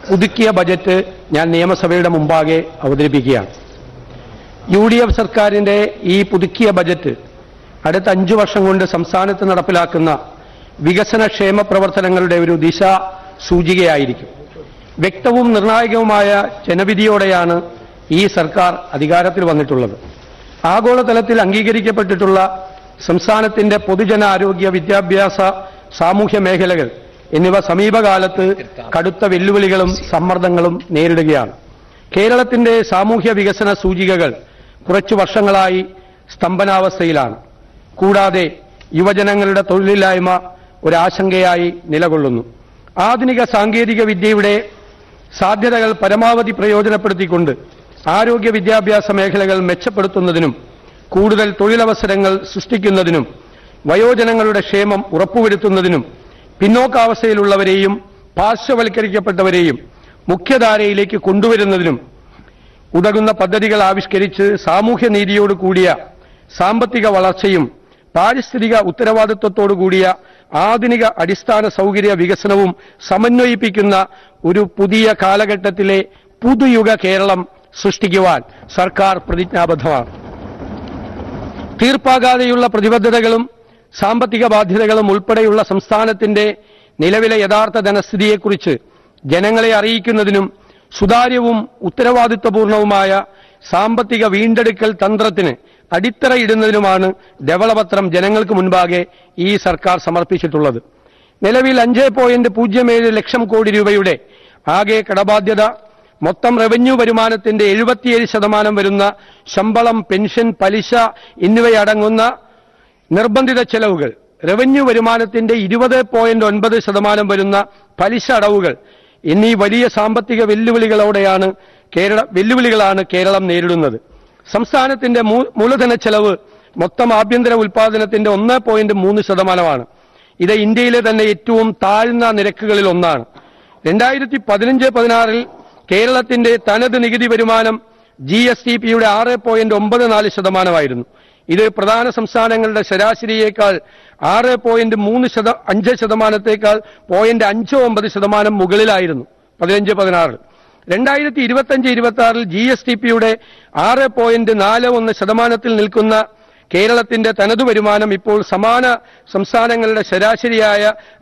പുതുക്കിയ ബജറ്റ് ഞാൻ നിയമസഭയുടെ മുമ്പാകെ അവതരിപ്പിക്കുകയാണ്. UDF സർക്കാരിന്റെ ഈ പുതുക്കിയ ബജറ്റ് അടുത്ത 5 വർഷം കൊണ്ട് സംസ്ഥാനത്ത് നടപ്പിലാക്കുന്ന വികസനക്ഷേമ പ്രവർത്തനങ്ങളുടെ ഒരു ദിശ സൂചികയായിരിക്കും. വ്യക്തവും നിർണായകവുമായ ജനവിധിയോടെയാണ് ഈ സർക്കാർ അധികാരത്തിൽ വന്നിട്ടുള്ളത്. ആഗോളതലത്തിൽ അംഗീകരിക്കപ്പെട്ടിട്ടുള്ള സംസ്ഥാനത്തിന്റെ പൊതുജനാരോഗ്യ, വിദ്യാഭ്യാസ, സാമൂഹ്യ മേഖലകൾ എന്നിവ സമീപകാലത്ത് കടുത്ത വെല്ലുവിളികളും സമ്മർദ്ദങ്ങളും നേരിടുകയാണ്. കേരളത്തിന്റെ സാമൂഹ്യ വികസന സൂചികകൾ കുറച്ചു വർഷങ്ങളായി സ്തംഭനാവസ്ഥയിലാണ്. കൂടാതെ യുവജനങ്ങളുടെ തൊഴിലില്ലായ്മ ഒരാശങ്കയായി നിലകൊള്ളുന്നു. ആധുനിക സാങ്കേതിക വിദ്യയുടെ സാധ്യതകൾ പരമാവധി പ്രയോജനപ്പെടുത്തിക്കൊണ്ട് ആരോഗ്യ വിദ്യാഭ്യാസ മേഖലകൾ മെച്ചപ്പെടുത്തുന്നതിനും കൂടുതൽ തൊഴിലവസരങ്ങൾ സൃഷ്ടിക്കുന്നതിനും വയോജനങ്ങളുടെ ക്ഷേമം ഉറപ്പുവരുത്തുന്നതിനും പിന്നോക്കാവസ്ഥയിലുള്ളവരെയും പാർശ്വവൽക്കരിക്കപ്പെട്ടവരെയും മുഖ്യധാരയിലേക്ക് കൊണ്ടുവരുന്നതിനും ഉതകുന്ന പദ്ധതികൾ ആവിഷ്കരിച്ച് സാമൂഹ്യനീതിയോട് കൂടിയ സാമ്പത്തിക വളർച്ചയും പാരിസ്ഥിതിക ഉത്തരവാദിത്വത്തോടുകൂടിയ ആധുനിക അടിസ്ഥാന സൗകര്യ വികസനവും സമന്വയിപ്പിക്കുന്ന ഒരു പുതിയ കാലഘട്ടത്തിലെ പുതുയുഗ കേരളം സൃഷ്ടിക്കുവാൻ സർക്കാർ പ്രതിജ്ഞാബദ്ധമാണ്. തീർപ്പാകാതെയുള്ള പ്രതിബദ്ധതകളും സാമ്പത്തിക ബാധ്യതകളും ഉൾപ്പെടെയുള്ള സംസ്ഥാനത്തിന്റെ നിലവിലെ യഥാർത്ഥ ധനസ്ഥിതിയെക്കുറിച്ച് ജനങ്ങളെ അറിയിക്കുന്നതിനും സുതാര്യവും ഉത്തരവാദിത്വപൂർണവുമായ സാമ്പത്തിക വീണ്ടെടുക്കൽ തന്ത്രത്തിന് അടിത്തറയിടുന്നതിനുമാണ് ധവളപത്രം ജനങ്ങൾക്ക് മുൻപാകെ ഈ സർക്കാർ സമർപ്പിച്ചിട്ടുള്ളത്. നിലവിൽ 5.07 ലക്ഷം കോടി രൂപയുടെ ആകെ കടബാധ്യത, മൊത്തം റവന്യൂ വരുമാനത്തിന്റെ 77% വരുന്ന ശമ്പളം, പെൻഷൻ, പലിശ എന്നിവയടങ്ങുന്ന നിർബന്ധിത ചെലവുകൾ, റവന്യൂ വരുമാനത്തിന്റെ 20.9% വരുന്ന പലിശ അടവുകൾ എന്നീ വലിയ സാമ്പത്തിക വെല്ലുവിളികളാണ് കേരളം നേരിടുന്നത്. സംസ്ഥാനത്തിന്റെ മൂലധന ചെലവ് മൊത്തം ആഭ്യന്തര ഉൽപാദനത്തിന്റെ 1.3%. ഇത് ഇന്ത്യയിലെ തന്നെ ഏറ്റവും താഴ്ന്ന നിരക്കുകളിൽ ഒന്നാണ്. 2015-16 കേരളത്തിന്റെ തനത് നികുതി വരുമാനം GSTPയുടെ 6.94%. ഇത് പ്രധാന സംസ്ഥാനങ്ങളുടെ ശരാശരിയേക്കാൾ 6.35%, 0.59% മുകളിലായിരുന്നു 15-16. 2025-26 GSTPയുടെ 6.41% നിൽക്കുന്ന കേരളത്തിന്റെ തനതു വരുമാനം ഇപ്പോൾ സമാന സംസ്ഥാനങ്ങളുടെ ശരാശരിയായ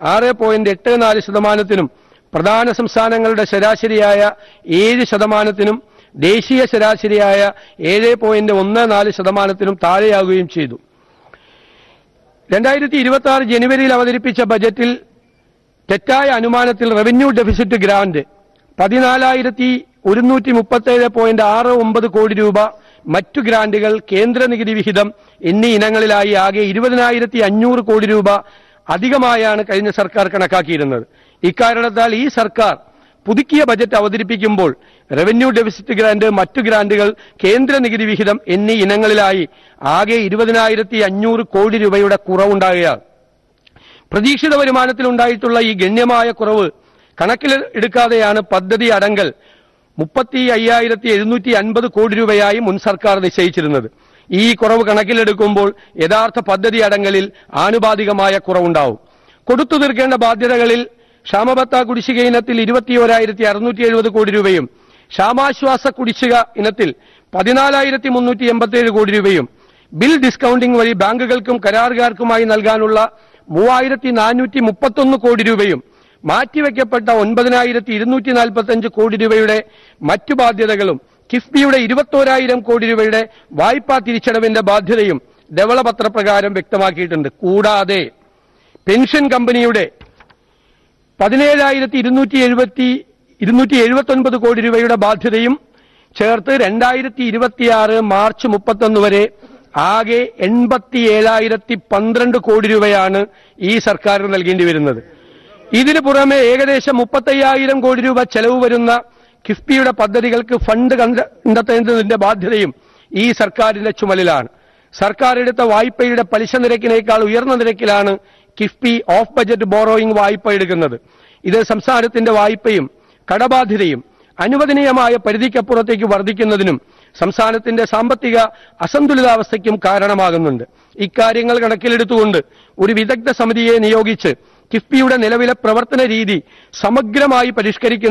6.84%, പ്രധാന സംസ്ഥാനങ്ങളുടെ ശരാശരിയായ 7%, ദേശീയ ശരാശരിയായ 7.14% താഴെയാകുകയും ചെയ്തു. 2026 ജനുവരിയിൽ അവതരിപ്പിച്ച ബജറ്റിൽ തെറ്റായ അനുമാനത്തിൽ റവന്യൂ ഡെഫിസിറ്റ് ഗ്രാന്റ് 14,137.69 കോടി രൂപ, മറ്റു ഗ്രാന്റുകൾ, കേന്ദ്ര നികുതി വിഹിതം എന്നീ ഇനങ്ങളിലായി ആകെ 20,500 കോടി രൂപ അധികമായാണ് കഴിഞ്ഞ സർക്കാർ കണക്കാക്കിയിരുന്നത്. ഇക്കാരണത്താൽ ഈ സർക്കാർ പുതുക്കിയ ബജറ്റ് അവതരിപ്പിക്കുമ്പോൾ റവന്യൂ ഡെഫിസിറ്റ് ഗ്രാന്റ്, മറ്റു ഗ്രാന്റുകൾ, കേന്ദ്ര നികുതി വിഹിതം എന്നീ ഇനങ്ങളിലായി ആകെ 20,500 കോടി രൂപയുടെ കുറവുണ്ടാകുകയാണ്. പ്രതീക്ഷിത വരുമാനത്തിലുണ്ടായിട്ടുള്ള ഈ ഗണ്യമായ കുറവ് കണക്കിലെടുക്കാതെയാണ് പദ്ധതി അടങ്കൽ 35,750 കോടി രൂപയായി മുൻ സർക്കാർ നിശ്ചയിച്ചിരുന്നത്. ഈ കുറവ് കണക്കിലെടുക്കുമ്പോൾ യഥാർത്ഥ പദ്ധതി അടങ്കലിൽ ആനുപാതികമായ കുറവുണ്ടാവും. കൊടുത്തു തീർക്കേണ്ട ബാധ്യതകളിൽ ക്ഷാമബത്ത കുടിശ്ശിക ഇനത്തിൽ 21,670 കോടി രൂപയും, ക്ഷാമാശ്വാസ കുടിശ്ശിക ഇനത്തിൽ 14,387 കോടി രൂപയും, ബിൽ ഡിസ്കൌണ്ടിംഗ് വഴി ബാങ്കുകൾക്കും കരാറുകാർക്കുമായി നൽകാനുള്ള 3,431 കോടി രൂപയും, മാറ്റിവെക്കപ്പെട്ട 9,245 കോടി രൂപയുടെ മറ്റു ബാധ്യതകളും, കിഫ്ബിയുടെ 21,000 കോടി രൂപയുടെ വായ്പാ തിരിച്ചടവിന്റെ ബാധ്യതയും ധവളപത്രപ്രകാരം വ്യക്തമാക്കിയിട്ടുണ്ട്. കൂടാതെ പെൻഷൻ കമ്പനിയുടെ 17,279 കോടി രൂപയുടെ ബാധ്യതയും ചേർത്ത് 2026 മാർച്ച് 31 വരെ ആകെ 87,012 കോടി രൂപയാണ് ഈ സർക്കാരിന് നൽകേണ്ടി വരുന്നത്. ഇതിനു പുറമെ ഏകദേശം 35,000 കോടി രൂപ ചെലവ് വരുന്ന കിഫ്ബിയുടെ പദ്ധതികൾക്ക് ഫണ്ട് കണ്ടെത്തേണ്ടതിന്റെ ബാധ്യതയും ഈ സർക്കാരിന്റെ ചുമലിലാണ്. സർക്കാർ എടുത്ത വായ്പയുടെ പലിശ നിരക്കിനേക്കാൾ ഉയർന്ന നിരക്കിലാണ് കിഫ്ബി ഓഫ് ബജറ്റ് ബോറോയിങ് വായ്പ എടുക്കുന്നത്. ഇത് സംസ്ഥാനത്തിന്റെ വായ്പയും കടബാധ്യതയും അനുവദനീയമായ പരിധിക്കപ്പുറത്തേക്ക് വർദ്ധിക്കുന്നതിനും സംസ്ഥാനത്തിന്റെ സാമ്പത്തിക അസന്തുലിതാവസ്ഥയ്ക്കും കാരണമാകുന്നുണ്ട്. ഇക്കാര്യങ്ങൾ കണക്കിലെടുത്തുകൊണ്ട് ഒരു വിദഗ്ധ സമിതിയെ നിയോഗിച്ച് കിഫ്ബിയുടെ നിലവിലെ പ്രവർത്തന രീതി സമഗ്രമായി പരിഷ്കരിക്കുന്ന